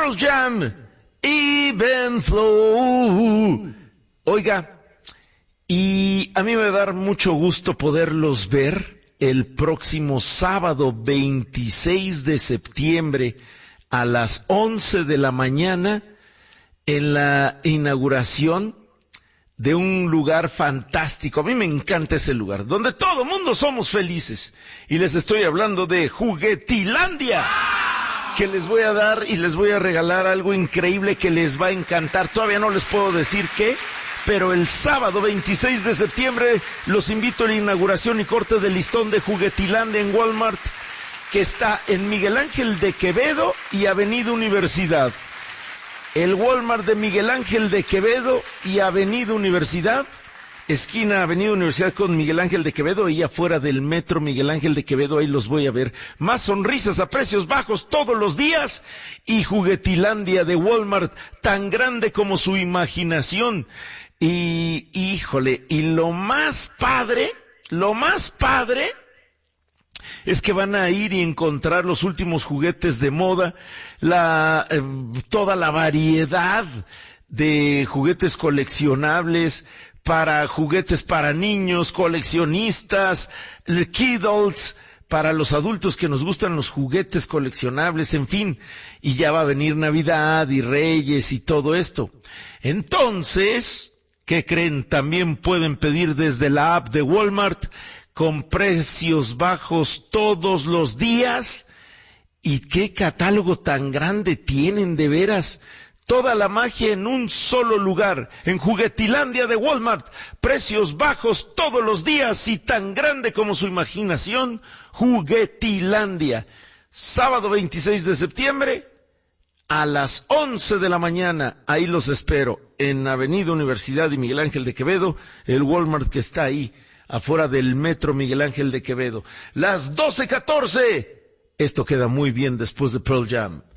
Pearl Jam, Even Flow. Oiga, y a mí me va a dar mucho gusto poderlos ver el próximo sábado 26 de septiembre a las 11 de la mañana en la inauguración de un lugar fantástico. A mí me encanta ese lugar, donde todo mundo somos felices. Y les estoy hablando de Juguetilandia, que les voy a dar y les voy a regalar algo increíble que les va a encantar. Todavía no les puedo decir qué, pero el sábado 26 de septiembre los invito a la inauguración y corte de listón de Juguetilandia en Walmart, que está en Miguel Ángel de Quevedo y Avenida Universidad. El Walmart de Miguel Ángel de Quevedo y Avenida Universidad, esquina Avenida Universidad con Miguel Ángel de Quevedo, ahí afuera del metro Miguel Ángel de Quevedo, ahí los voy a ver. Más sonrisas a precios bajos todos los días, y Juguetilandia de Walmart, tan grande como su imaginación. Y, híjole, y lo más padre es que van a ir y encontrar los últimos juguetes de moda, toda la variedad de juguetes coleccionables, juguetes para niños, coleccionistas, kidults, para los adultos que nos gustan los juguetes coleccionables, en fin, y ya va a venir Navidad y Reyes y todo esto. Entonces, ¿qué creen? También pueden pedir desde la app de Walmart, con precios bajos todos los días. ¿Y qué catálogo tan grande tienen, de veras? Toda la magia en un solo lugar, en Juguetilandia de Walmart. Precios bajos todos los días y tan grande como su imaginación. Juguetilandia. Sábado 26 de septiembre a las 11 de la mañana. Ahí los espero, en Avenida Universidad y Miguel Ángel de Quevedo, el Walmart que está ahí, afuera del metro Miguel Ángel de Quevedo. Las 12:14. Esto queda muy bien después de Pearl Jam.